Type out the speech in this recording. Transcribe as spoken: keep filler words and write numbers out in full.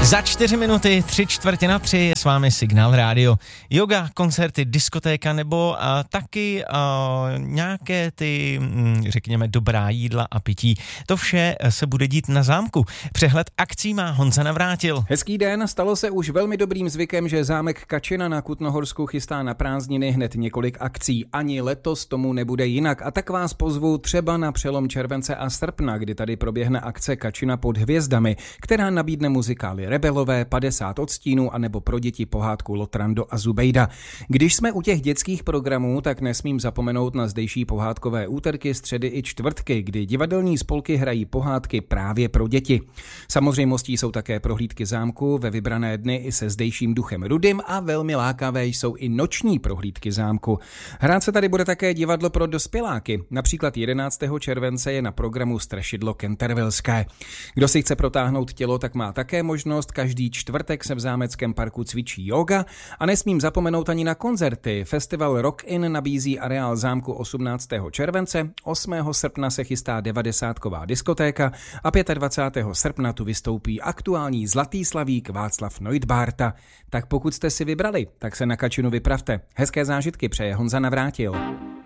Za čtyři minuty, tři čtvrtě na tři je s vámi Signál Rádio. Yoga, koncerty, diskotéka nebo a, taky a, nějaké ty, m, řekněme, dobrá jídla a pití. To vše se bude dít na zámku. Přehled akcí má Honza Navrátil. Hezký den, stalo se už velmi dobrým zvykem, že zámek Kačina na Kutnohorsku chystá na prázdniny hned několik akcí. Ani letos tomu nebude jinak a tak vás pozvu třeba na přelom července a srpna, kdy tady proběhne akce Kačina pod hvězdami, která nabídne muzikály Rebelové, padesát odstínů a nebo pro děti pohádku Lotrando a Zubejda. Když jsme u těch dětských programů, tak nesmím zapomenout na zdejší pohádkové úterky, středy i čtvrtky, kdy divadelní spolky hrají pohádky právě pro děti. Samozřejmostí jsou také prohlídky zámku ve vybrané dny i se zdejším duchem Rudym a velmi lákavé jsou i noční prohlídky zámku. Hrát se tady bude také divadlo pro dospěláky. Například jedenáctého července je na programu Strašidlo Kentervilské. Kdo si chce protáhnout tělo, tak má také možnost. Každý čtvrtek se v zámeckém parku cvičí yoga a nesmím zapomenout ani na koncerty. Festival Rock In nabízí areál zámku osmnáctého července, osmého srpna se chystá devadesátková diskotéka a dvacátého pátého srpna tu vystoupí aktuální zlatý slavík Václav Neudbárta. Tak pokud jste si vybrali, tak se na Kačinu vypravte. Hezké zážitky přeje Honza Navrátil.